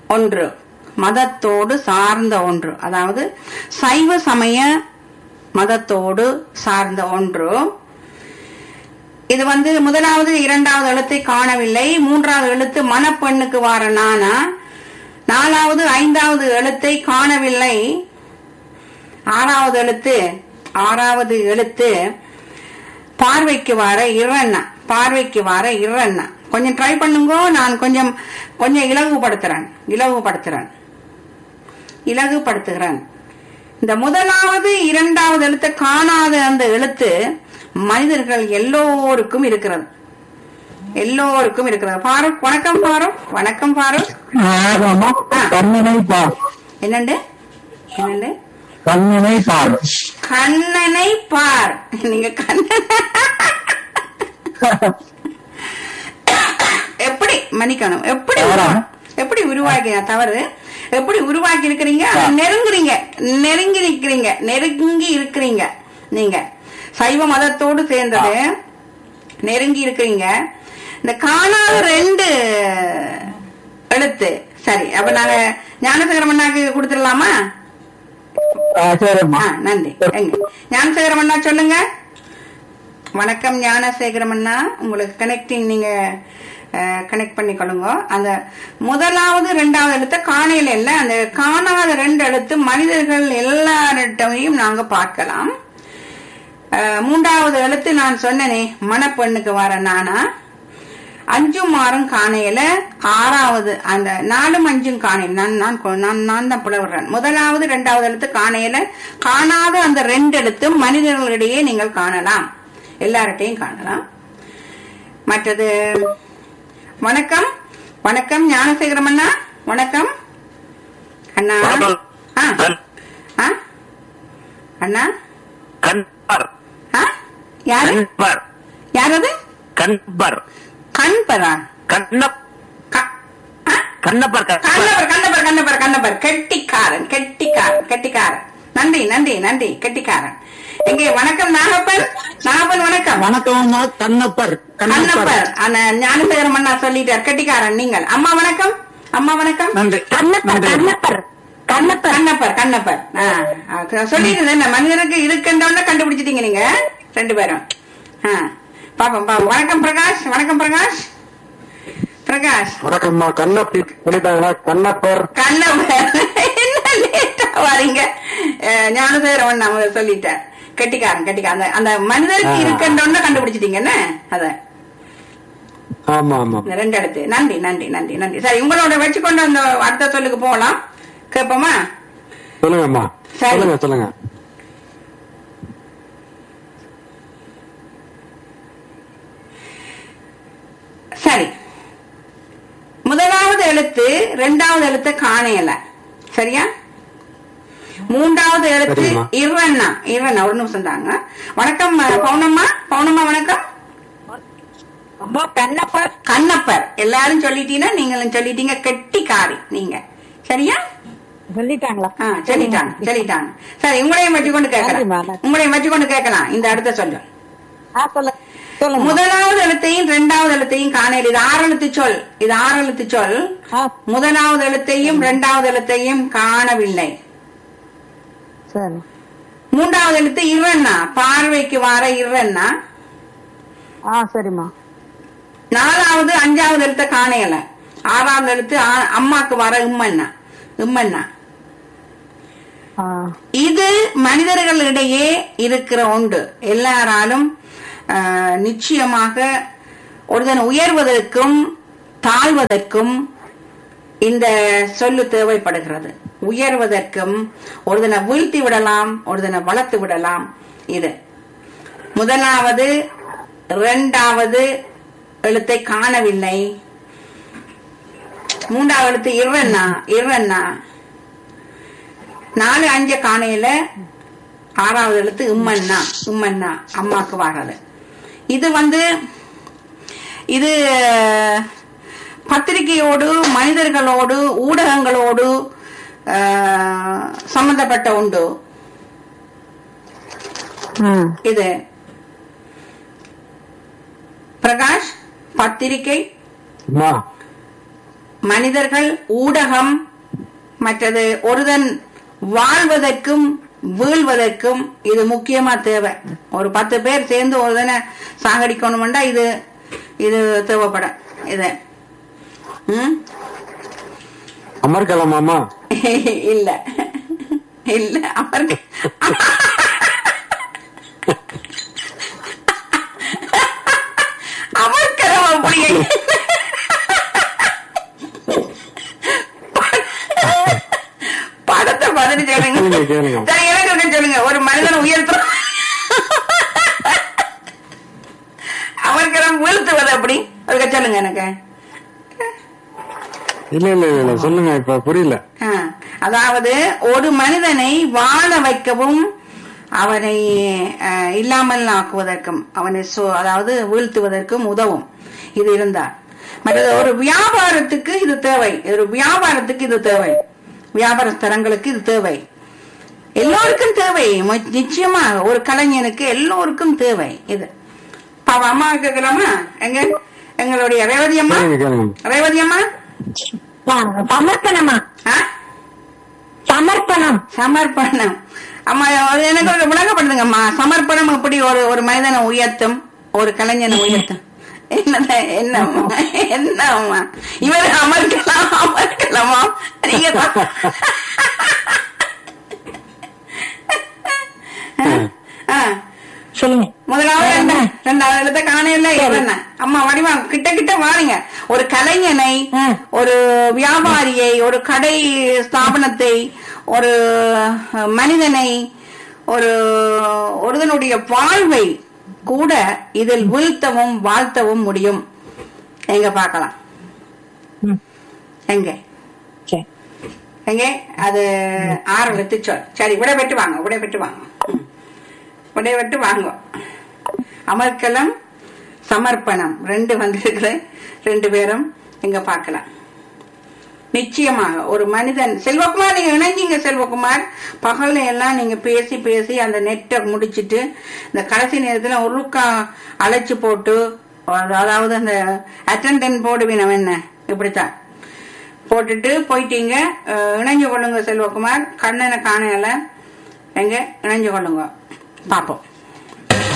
ஒன்று, மதத்தோடு சார்ந்த ஒன்று, அதாவது சைவ சமய மதத்தோடு சார்ந்த ஒன்று. இது முதலாவது இரண்டாவது எழுத்தை காணவில்லை. மூன்றாவது எழுத்து மணப்பெண்ணுக்கு வார நானா. நாலாவது ஐந்தாவது எழுத்தை காணவில்லை. ஆறாவது எழுத்து பார்வைக்கு வார இரண்ணா. பார்வைக்கு வார இரண்ணா. கொஞ்சம் ட்ரை பண்ணுங்க. நான் கொஞ்சம் இலகுபடுத்துகிறேன். இந்த முதலாவது இரண்டாவது எழுத்தை காணாத அந்த எழுத்து மனிதர்கள் எல்லோருக்கும் இருக்கிறது. ஃபாரூக் வணக்கம். வணக்கம் ஃபாரூக். என்னண்டு கண்ணனை பார். நீங்க எப்படி மன்னிக்கணும், எப்படி உருவாக்கி தவறு எப்படி உருவாக்கி இருக்கிறீங்க? நெருங்கி இருக்கிறீங்க. நீங்க சைவ மதத்தோடு சேர்ந்தது நெருங்கி இருக்கிறீங்க. இந்த காணாத ரெண்டு எழுத்து சரி. அப்ப நாங்க ஞானசேகரம் அண்ணாக்கு கொடுத்துடலாமா? நன்றி. எங்க ஞானசேகரம் அண்ணா சொல்லுங்க. வணக்கம் ஞானசேகரம் அண்ணா. உங்களுக்கு கனெக்டிங் நீங்க கனெக்ட் பண்ணிக்கொள்ளுங்க. அந்த முதலாவது இரண்டாவது எழுத்து காணையில இல்ல, அந்த காணாத ரெண்டு எழுத்து மனிதர்கள் எல்லார்ட்டையும் நாங்க பார்க்கலாம். மூன்றாவது எழுத்து நான் சொன்னனே மணப்பெண்ணுக்கு வர நானா. 5ம் 6ம் காணையில. ஆறாவது அந்த 4ம் 5ம் காணையில் நான் தான் புலவர்றேன். முதலாவது இரண்டாவது எழுத்து காணையில. காணாத அந்த ரெண்டு எழுத்து மனிதர்களிடையே நீங்கள் காணலாம், எல்லார்ட்டையும் காணலாம். மற்றது வணக்கம் ஞானசேகரம் அண்ணா. வணக்கம் அண்ணா. அண்ணா யாரது? கண்பரா? கண்ணப்பர். கெட்டிக்காரன். நன்றி. கெட்டிக்காரன். எங்கே? வணக்கம் நாகப்பன். வணக்கம். கண்ணப்பர். ஞானசேகரம் அண்ணா சொல்லிட்டார் கெட்டிக்காரன். நீங்கள் அம்மா வணக்கம். கண்ணப்பர். சொல்லிட்டு மனிதனுக்கு இருக்கின்றவன கண்டுபிடிச்சிட்டீங்க நீங்க ரெண்டு பேரும். பாப்போம். வணக்கம் பிரகாஷ். வணக்கம்மா. கண்ணப்பர். என்ன லேட்டா வாரீங்க? ஞானசேகரம் அண்ணா சொல்லிட்டார் கெட்டிக்காரன். அந்த மனிதருக்கு இருக்கின்றவன கண்டுபிடிச்சிட்டீங்கன்னு அத. ரெண்டு இடத்து. நன்றி. சரி, உங்களோட வச்சுக்கொண்டு அந்த அடுத்த சொல்லுக்கு போகலாம். கேப்போமா? சொல்லுங்கம்மா. சொல்லுங்க. சரி, முதலாவது எழுத்து இரண்டாவது எழுத்து காணையல. சரியா? மூன்றாவது எழுத்து இரண்ணா. ஒரு நிமிஷம் தாங்க. வணக்கம் பவுனம்மா. வணக்கம். கண்ணப்பர். எல்லாரும் சொல்லிட்டீங்கன்னா நீங்களும் சொல்லிட்டீங்க. கெட்டிக்காரி நீங்க. சரியா? சொல்லிட்டாங்களா? சொல்லிட்டாங்க. சரி, உங்களையும் வச்சுக்கொண்டு கேட்கலாம். இந்த அடுத்த சொல்லு. முதலாவது எழுத்தையும் இரண்டாவது எழுத்தையும் காணையில். இது 6 எழுத்து சொல். முதலாவது எழுத்தையும் இரண்டாவது எழுத்தையும் காணவில்லை. மூன்றாவது எழுத்து இரண்ணா. பார்வைக்கு வார இரண்ணா. சரிம்மா. நாலாவது 5வது எழுத்த காணையல. 6வது எழுத்து அம்மாக்கு வர இம்மண்ணா. இது மனிதர்களிடையே இருக்கிற ஒன்று. எல்லாராலும் நிச்சயமாக ஒருதன் உயர்வதற்கும் தாழ்வதற்கும் இந்த சொல்லு தேவைப்படுகிறது. உயர்வதற்கும் ஒருதனை வீழ்த்தி விடலாம், ஒருதனை வளர்த்து விடலாம். இது முதலாவது இரண்டாவது எழுத்தை காணவில்லை. மூன்றாவது எழுத்து இரண்ணா. 4 5 காணையில. 6வது எழுத்து இம்மண்ணா. அம்மாக்கு வர்றது. இது பத்திரிகையோடு, மனிதர்களோடு, ஊடகங்களோடு சம்பந்தப்பட்ட உண்டு. இது பிரகாஷ் பத்திரிகை மனிதர்கள், ஊடகம், மற்றது ஒருதன் வாழ்வதற்கும் வீழ்வதற்கும் இது முக்கியமா தேவை. ஒரு 10 பேர் சேர்ந்து ஒருதனை சாகடிக்கணும்டா இது இது தேவைப்படும். இது அமர்கலமாமா இல்ல இல்ல அமர்கலம் அப்படியே படத்தை பதினு சொல்லுங்க. எனக்கு சொல்லுங்க. ஒரு மனிதன் உயர்த்தும் அமர்கலம் வீழ்த்துவது அப்படி அதுக்கு சொல்லுங்க. எனக்கு இல்ல இல்ல இல்ல சொல்லுங்க, இப்ப புரியல. அதாவது ஒரு மனிதனை வாழ வைக்கவும் அவனை இல்லாமல் ஆக்குவதற்கும் அவனை அதாவது வீழ்த்துவதற்கும் உதவும் இது இருந்தால். மற்றது ஒரு வியாபாரத்துக்கு இது தேவை. ஒரு வியாபாரத்துக்கு இது தேவை. வியாபார ஸ்தலங்களுக்கு இது தேவை. எல்லோருக்கும் தேவை. நிச்சயமா ஒரு கலைஞனுக்கு எல்லோருக்கும் தேவை இது. பாவ அம்மா கேட்கலாமா? எங்க எங்களுடைய ரேவதி அம்மா, ரேவதி அம்மா சமர்ப்பணமா? சமர்ப்பணம் சமர்ப்பணம். அம்மா எனக்கு ஒரு விளங்கப்படுதுங்கம்மா. சமர்ப்பணம் எப்படி ஒரு மனிதனை உயர்த்தும், ஒரு கலைஞனை உயர்த்தும்? என்னம்மா என்னம்மா இவர் அமர்க்கலாம் அமர்க்கலாமா? நீங்க சொல்லுங்க. முதலாவது ரெண்டாவது எழுத்த காணையில என்ன அம்மா வடிவா கிட்ட கிட்ட வாருங்க. ஒரு கலைஞனை, ஒரு வியாபாரியை, ஒரு கடை ஸ்தாபனத்தை, ஒரு மனிதனை, ஒருதனுடைய வாழ்வை கூட இதில் வீழ்த்தவும் வாழ்த்தவும் முடியும். எங்க பார்க்கலாம்? எங்க எங்க அது 6 எழுத்து சொல். சரி, விடைபெற்று வாங்க, விடைபெற்று வாங்க, விடைபெற்று வாங்க. அமர்க்கலம், சமர்ப்பணம் 2 வந்திருக்கிற 2 பேரும் எங்க பார்க்கலாம். நிச்சயமாக ஒரு மனிதன். செல்வகுமார் நீங்க இணைஞ்சீங்க. செல்வகுமார் பகல்ல எல்லாம் நீங்க பேசி பேசி அந்த நெட்டை முடிச்சிட்டு இந்த கடைசி நேரத்துல ஒருக்கா அழைச்சு போட்டு, அதாவது அந்த அட்டெண்டன்ட் போடுவீங்க என்ன இப்படித்தான் போட்டுட்டு போயிட்டீங்க. இணைஞ்சு கொள்ளுங்க செல்வகுமார். கண்ணனை காணல எங்க இணைஞ்சு கொள்ளுங்க பாப்போம்.